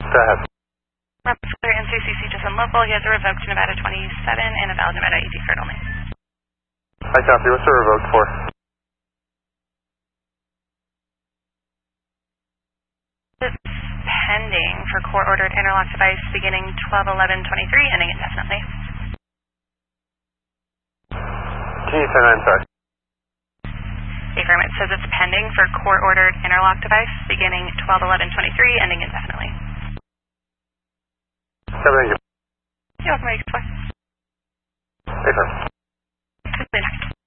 Go ahead. Officer NCCC just in local. He has a revoked Nevada 27 and a valid Nevada ID card only. I copy. What's the revoked for? It's pending for court-ordered interlock device beginning 12/11/23, ending indefinitely. Can you say that? I'm sorry. The agreement says it's pending for court-ordered interlock device beginning 12/11/23, ending indefinitely. Thank you. You're welcome, Explore. Hey, sir. Completely next.